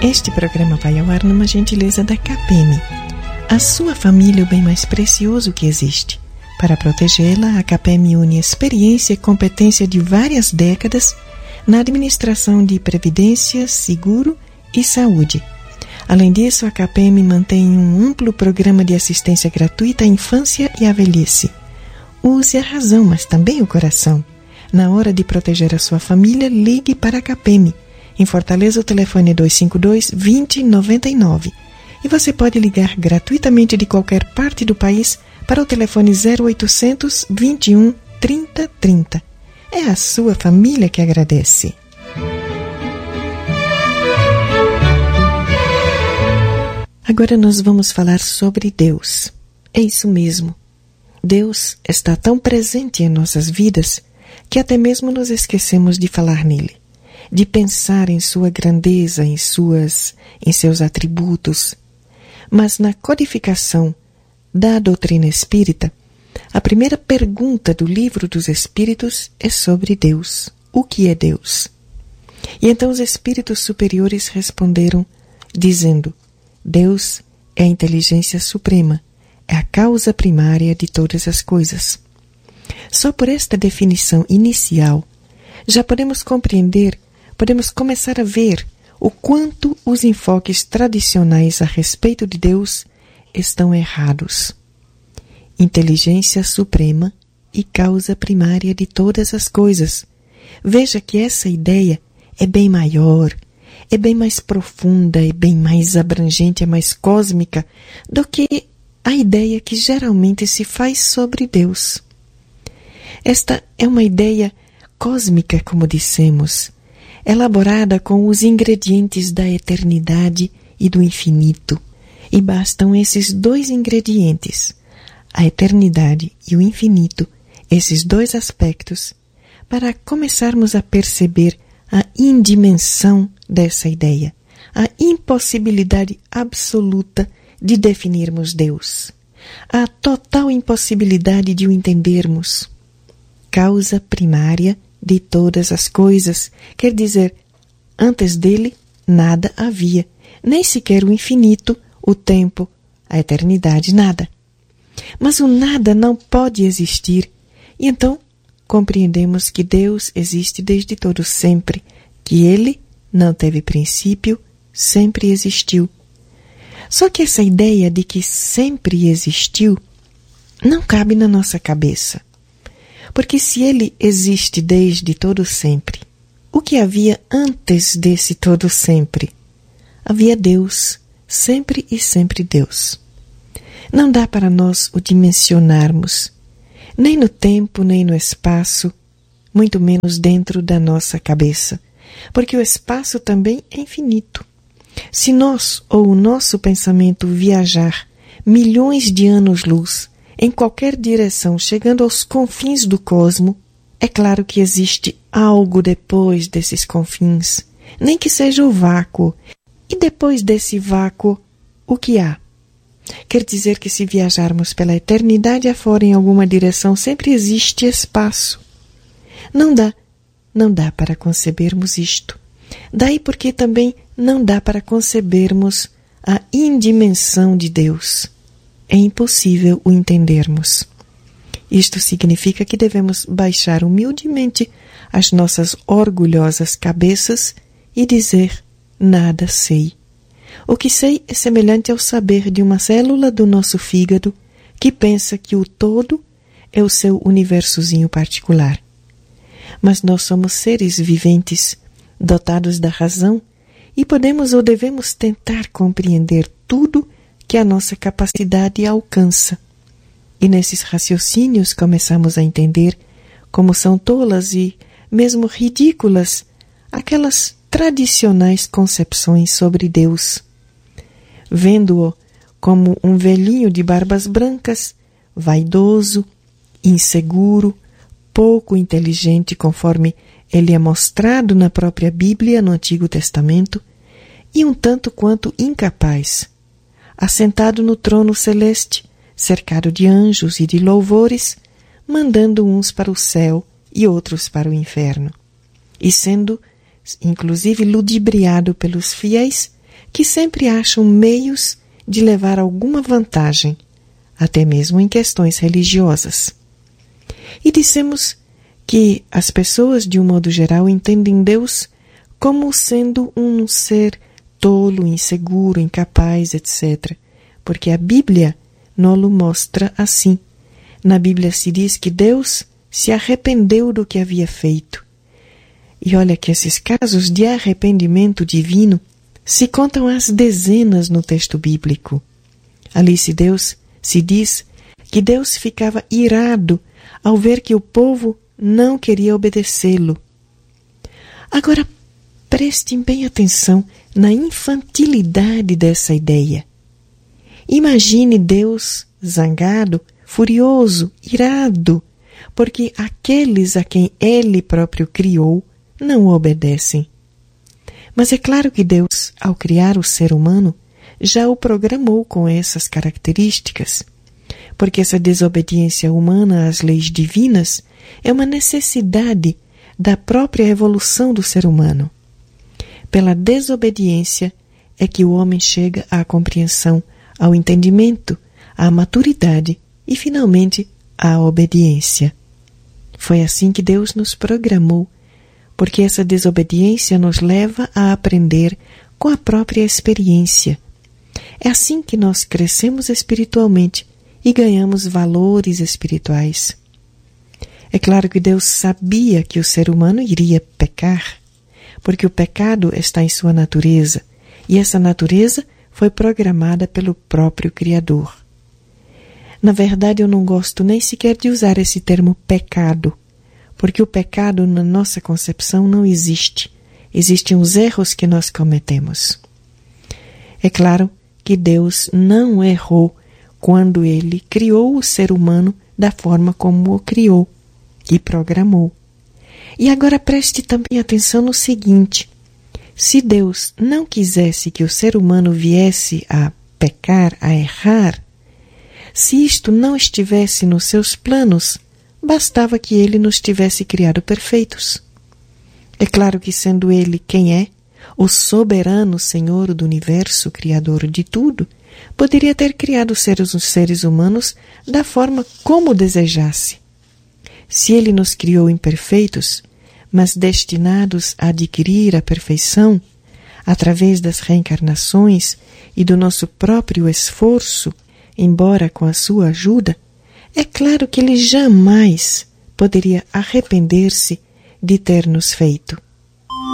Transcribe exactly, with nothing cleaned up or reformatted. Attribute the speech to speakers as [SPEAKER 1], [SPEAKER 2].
[SPEAKER 1] Este programa vai ao ar numa gentileza da C A P E M. A sua família é o bem mais precioso que existe. Para protegê-la, a C A P E M une experiência e competência de várias décadas na administração de previdência, seguro e saúde. Além disso, a C A P E M mantém um amplo programa de assistência gratuita à infância e à velhice. Use a razão, mas também o coração. Na hora de proteger a sua família, ligue para a C A P E M. Em Fortaleza, o telefone é dois cinco dois, dois zero nove nove. E você pode ligar gratuitamente de qualquer parte do país para o telefone zero oitocentos, vinte e um, trinta, trinta. É a sua família que agradece. Agora nós vamos falar sobre Deus. É isso mesmo. Deus está tão presente em nossas vidas que até mesmo nos esquecemos de falar nele, de pensar em sua grandeza, em, suas, em seus atributos. Mas na codificação da doutrina espírita, a primeira pergunta do Livro dos Espíritos é sobre Deus. O que é Deus? E então os espíritos superiores responderam dizendo: Deus é a inteligência suprema, é a causa primária de todas as coisas. Só por esta definição inicial, já podemos compreender, podemos começar a ver o quanto os enfoques tradicionais a respeito de Deus estão errados. Inteligência suprema e causa primária de todas as coisas. Veja que essa ideia é bem maior, é bem mais profunda, é bem mais abrangente, é mais cósmica do que a ideia que geralmente se faz sobre Deus. Esta é uma ideia cósmica, como dissemos, elaborada com os ingredientes da eternidade e do infinito. E bastam esses dois ingredientes, a eternidade e o infinito, esses dois aspectos, para começarmos a perceber a indimensão dessa ideia, a impossibilidade absoluta de definirmos Deus, a total impossibilidade de o entendermos. Causa primária de todas as coisas, quer dizer, antes dele nada havia, nem sequer o infinito, o tempo, a eternidade, nada. Mas o nada não pode existir, e então compreendemos que Deus existe desde todo sempre, que ele não teve princípio, sempre existiu. Só que essa ideia de que sempre existiu não cabe na nossa cabeça. Porque se ele existe desde todo sempre, o que havia antes desse todo sempre? Havia Deus, sempre e sempre Deus. Não dá para nós o dimensionarmos, nem no tempo, nem no espaço, muito menos dentro da nossa cabeça, porque o espaço também é infinito. Se nós ou o nosso pensamento viajar milhões de anos-luz em qualquer direção, chegando aos confins do cosmo, é claro que existe algo depois desses confins, nem que seja o vácuo. E depois desse vácuo, o que há? Quer dizer que se viajarmos pela eternidade afora em alguma direção, sempre existe espaço. Não dá, não dá para concebermos isto. Daí porque também não dá para concebermos a indimensão de Deus. É impossível o entendermos. Isto significa que devemos baixar humildemente as nossas orgulhosas cabeças e dizer: nada sei. O que sei é semelhante ao saber de uma célula do nosso fígado que pensa que o todo é o seu universozinho particular. Mas nós somos seres viventes, dotados da razão, e podemos ou devemos tentar compreender tudo que a nossa capacidade alcança. E nesses raciocínios começamos a entender como são tolas e mesmo ridículas aquelas tradicionais concepções sobre Deus. Vendo-o como um velhinho de barbas brancas, vaidoso, inseguro, pouco inteligente conforme ele é mostrado na própria Bíblia no Antigo Testamento, e um tanto quanto incapaz, assentado no trono celeste, cercado de anjos e de louvores, mandando uns para o céu e outros para o inferno, e sendo, inclusive, ludibriado pelos fiéis, que sempre acham meios de levar alguma vantagem, até mesmo em questões religiosas. E dissemos que as pessoas, de um modo geral, entendem Deus como sendo um ser tolo, inseguro, incapaz, etcétera, porque a Bíblia nos mostra assim. Na Bíblia se diz que Deus se arrependeu do que havia feito. E olha que esses casos de arrependimento divino se contam às dezenas no texto bíblico. Ali se Deus se diz que Deus ficava irado ao ver que o povo não queria obedecê-lo. Agora, prestem bem atenção na infantilidade dessa ideia. Imagine Deus zangado, furioso, irado, porque aqueles a quem Ele próprio criou não o obedecem. Mas é claro que Deus, ao criar o ser humano, já o programou com essas características, porque essa desobediência humana às leis divinas é uma necessidade da própria evolução do ser humano. Pela desobediência é que o homem chega à compreensão, ao entendimento, à maturidade e, finalmente, à obediência. Foi assim que Deus nos programou, porque essa desobediência nos leva a aprender com a própria experiência. É assim que nós crescemos espiritualmente e ganhamos valores espirituais. É claro que Deus sabia que o ser humano iria pecar, porque o pecado está em sua natureza, e essa natureza foi programada pelo próprio Criador. Na verdade, eu não gosto nem sequer de usar esse termo pecado, porque o pecado na nossa concepção não existe. Existem os erros que nós cometemos. É claro que Deus não errou quando Ele criou o ser humano da forma como o criou e programou. E agora preste também atenção no seguinte: se Deus não quisesse que o ser humano viesse a pecar, a errar, se isto não estivesse nos seus planos, bastava que Ele nos tivesse criado perfeitos. É claro que, sendo Ele quem é, o soberano Senhor do universo, Criador de tudo, poderia ter criado os seres, os seres humanos da forma como desejasse. Se Ele nos criou imperfeitos, mas destinados a adquirir a perfeição, através das reencarnações e do nosso próprio esforço, embora com a sua ajuda, é claro que Ele jamais poderia arrepender-se de ter nos feito.